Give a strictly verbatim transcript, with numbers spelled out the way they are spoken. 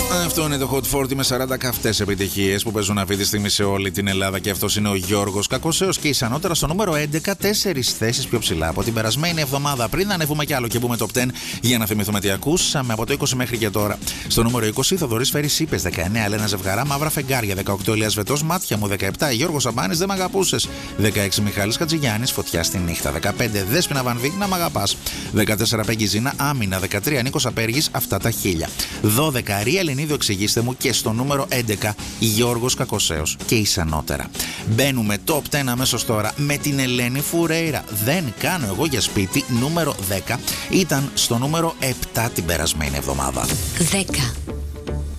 Αυτό είναι το Hot σαράντα με σαράντα καυτές επιτυχίες που παίζουν αυτή τη στιγμή σε όλη την Ελλάδα και αυτός είναι ο Γιώργος Κακοσέος και ισανότερα στο νούμερο έντεκα, τέσσερις θέσεις πιο ψηλά από την περασμένη εβδομάδα. Πριν ανέβουμε κι άλλο και μπούμε top δέκα για να θυμηθούμε τι ακούσαμε από το είκοσι μέχρι και τώρα. Στο νούμερο είκοσι, Θοδωρής Φέρης Είπες, δεκαεννέα Ελένα Ζευγαρά, Μαύρα Φεγγάρια, δεκαοκτώ Ηλίας Βετός, Μάτια μου, δεκαεπτά Γιώργος Σαμπάνης, Δεν μ' αγαπούσες, δεκαέξι Μιχάλης Χατζηγιάννης, Φωτιά στη νύχτα, δεκαπέντε Δέσποινα Βανδί, Να μ' αγαπάς, δεκατέσσερα Πέγγι Ζήνα, Άμυνα, δεκατρία Νίκος Απέργης, Αυτά τα χίλια, δώδεκα Ρία Ελληνίδου, Εξηγήστε μου και στο νούμερο έντεκα Γιώργος Κακοσέος και ισανότερα. Μπαίνουμε top δέκα αμέσως τώρα με την Ελένη Φουρέιρα. Δεν κάνω εγώ για σπίτι, νούμερο δέκα, ήταν στο νούμερο επτά την περασμένη εβδομάδα. δέκα.